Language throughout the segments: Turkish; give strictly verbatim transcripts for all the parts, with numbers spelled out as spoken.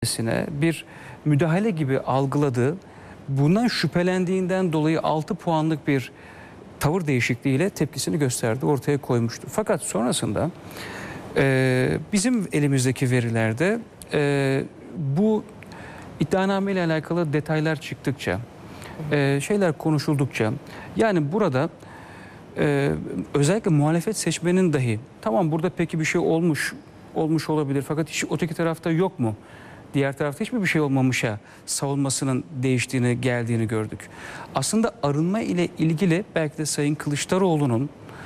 bir müdahale gibi algıladığı, bundan şüphelendiğinden dolayı altı puanlık bir tavır değişikliğiyle tepkisini gösterdi, ortaya koymuştu. Fakat sonrasında e, bizim elimizdeki verilerde e, bu iddianame ile alakalı detaylar çıktıkça, e, şeyler konuşuldukça, yani burada e, özellikle muhalefet seçmenin dahi tamam burada peki bir şey olmuş olmuş olabilir fakat hiç öteki tarafta yok mu? Diğer tarafta hiçbir bir şey olmamışa savunmasının değiştiğini, geldiğini gördük. Aslında arınma ile ilgili belki de Sayın Kılıçdaroğlu'nun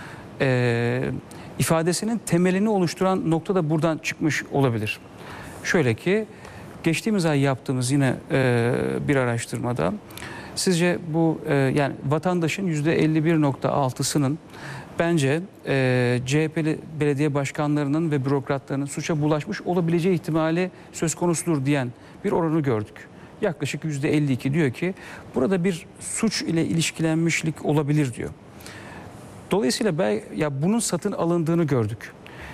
e, ifadesinin temelini oluşturan nokta da buradan çıkmış olabilir. Şöyle ki geçtiğimiz ay yaptığımız yine e, bir araştırmada sizce bu e, yani vatandaşın yüzde elli bir nokta altısının bence e, C H P'li belediye başkanlarının ve bürokratlarının suça bulaşmış olabileceği ihtimali söz konusudur diyen bir oranı gördük. Yaklaşık yüzde elli iki diyor ki burada bir suç ile ilişkilenmişlik olabilir diyor. Dolayısıyla ben, ya bunun satın alındığını gördük.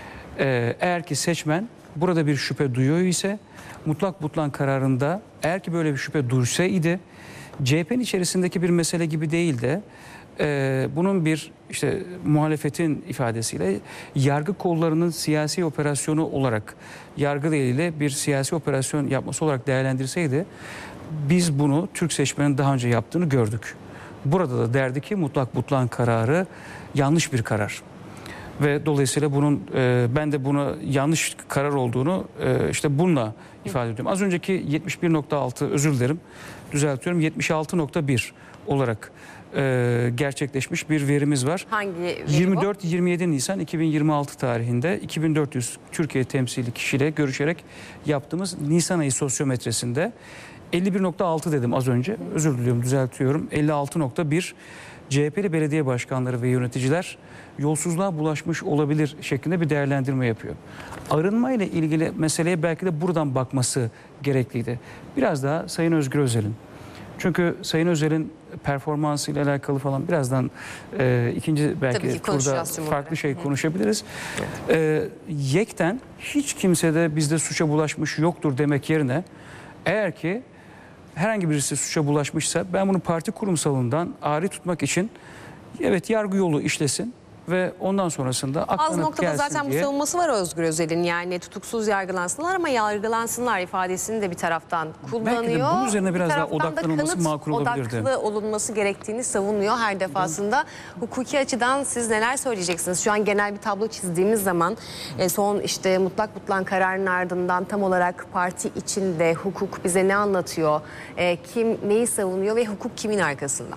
E, eğer ki seçmen burada bir şüphe duyuyor ise mutlak butlan kararında eğer ki böyle bir şüphe duysaydı C H P'nin içerisindeki bir mesele gibi değil de e, bunun bir işte muhalefetin ifadesiyle yargı kollarının siyasi operasyonu olarak yargı eliyle bir siyasi operasyon yapması olarak değerlendirseydi biz bunu Türk seçmenin daha önce yaptığını gördük. Burada da derdi ki mutlak butlan kararı yanlış bir karar. Ve dolayısıyla bunun e, ben de bunu yanlış karar olduğunu e, işte bununla ifade ediyorum. Az önceki yetmiş bir nokta altı özür dilerim düzeltiyorum yetmiş altı nokta bir olarak e, gerçekleşmiş bir verimiz var. Hangi veri yirmi dört yirmi yedi Nisan iki bin yirmi altı tarihinde iki bin dört yüz Türkiye temsili kişiyle görüşerek yaptığımız Nisan ayı sosyometresinde elli bir nokta altı dedim az önce. Özür diliyorum düzeltiyorum. elli altı nokta bir C H P'li belediye başkanları ve yöneticiler yolsuzluğa bulaşmış olabilir şeklinde bir değerlendirme yapıyor. Arınma ile ilgili meseleye belki de buradan bakması gerekliydi. Biraz daha Sayın Özgür Özel'in. Çünkü Sayın Özel'in performansı ile alakalı falan birazdan e, ikinci belki turda farklı şey konuşabiliriz. E, yekten hiç kimse de bizde suça bulaşmış yoktur demek yerine eğer ki herhangi birisi suça bulaşmışsa ben bunu parti kurumsalından ari tutmak için evet yargı yolu işlesin ve ondan sonrasında aklına az noktada gelsin zaten diye. Bu savunması var Özgür Özel'in, yani tutuksuz yargılansınlar ama yargılansınlar ifadesini de bir taraftan kullanıyor. Belki de bunun üzerine biraz bir daha taraftan da odaklanılması kanıt makul olabilirdi. odaklı olunması gerektiğini savunuyor her defasında. Hukuki açıdan siz neler söyleyeceksiniz? Şu an genel bir tablo çizdiğimiz zaman e, son işte mutlak butlan kararının ardından tam olarak parti içinde hukuk bize ne anlatıyor? E, kim neyi savunuyor ve hukuk kimin arkasında?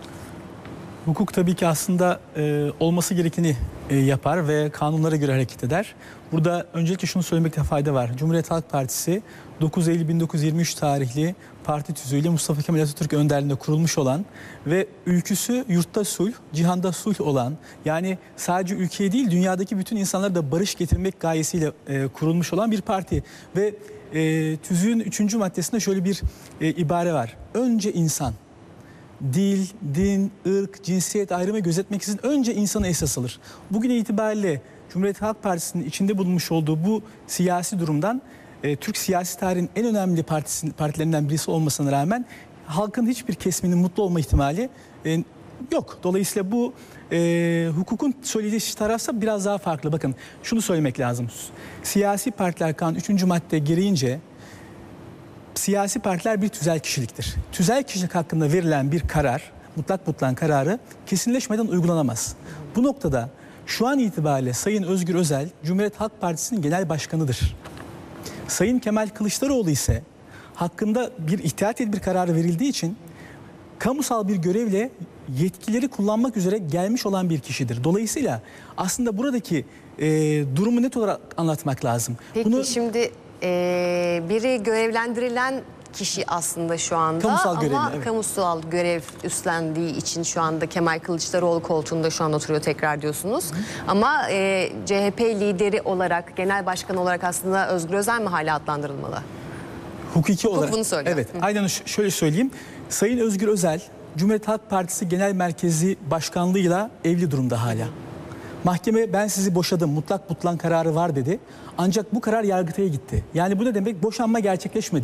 Hukuk tabii ki aslında e, olması gerekeni e, yapar ve kanunlara göre hareket eder. Burada öncelikle şunu söylemekte fayda var. Cumhuriyet Halk Partisi dokuz Eylül bin dokuz yüz yirmi üç tarihli parti tüzüğüyle Mustafa Kemal Atatürk önderliğinde kurulmuş olan ve ülküsü yurtta sulh, cihanda sulh olan, yani sadece ülkeye değil dünyadaki bütün insanlara da barış getirmek gayesiyle e, kurulmuş olan bir parti. Ve e, tüzüğün üçüncü maddesinde şöyle bir e, ibare var. Önce insan. Dil, din, ırk, cinsiyet ayrımı gözetmeksizin önce insana esas alır. Bugün itibariyle Cumhuriyet Halk Partisi'nin içinde bulunmuş olduğu bu siyasi durumdan e, Türk siyasi tarihinin en önemli partisi, partilerinden birisi olmasına rağmen halkın hiçbir kesiminin mutlu olma ihtimali e, yok. Dolayısıyla bu e, hukukun söylediği tarafsa biraz daha farklı. Bakın şunu söylemek lazım. Siyasi partiler kanunu üçüncü madde gereğince siyasi partiler bir tüzel kişiliktir. Tüzel kişilik hakkında verilen bir karar, mutlak butlan kararı kesinleşmeden uygulanamaz. Bu noktada şu an itibariyle Sayın Özgür Özel, Cumhuriyet Halk Partisi'nin genel başkanıdır. Sayın Kemal Kılıçdaroğlu ise hakkında bir ihtiyaç tedbir kararı verildiği için kamusal bir görevle yetkileri kullanmak üzere gelmiş olan bir kişidir. Dolayısıyla aslında buradaki e, durumu net olarak anlatmak lazım. Peki Bunu... şimdi... Ee, biri görevlendirilen kişi aslında şu anda kamusal ama görevli, evet. kamusal görev üstlendiği için şu anda Kemal Kılıçdaroğlu koltuğunda şu an oturuyor tekrar diyorsunuz. Hı. Ama e, C H P lideri olarak, genel başkan olarak aslında Özgür Özel mi hala adlandırılmalı? Hukuki Hukuk olarak. bunu söylüyor. Evet, Hı. aynen şöyle söyleyeyim. Sayın Özgür Özel, Cumhuriyet Halk Partisi Genel Merkezi Başkanlığı'yla evli durumda hala. Mahkeme ben sizi boşadım, mutlak butlan kararı var dedi. Ancak bu karar Yargıtay'a gitti. Yani bu ne demek? Boşanma gerçekleşmedi.